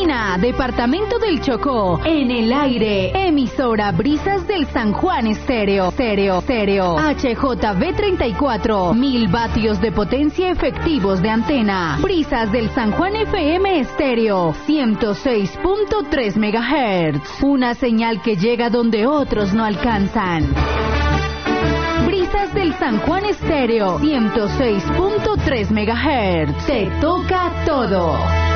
China, departamento del Chocó. En el aire, emisora Brisas del San Juan Estéreo. HJB 34, 1000 vatios de potencia efectivos de antena. Brisas del San Juan FM Estéreo, 106.3 MHz. Una señal que llega donde otros no alcanzan. Brisas del San Juan Estéreo, 106.3 MHz. Te toca todo.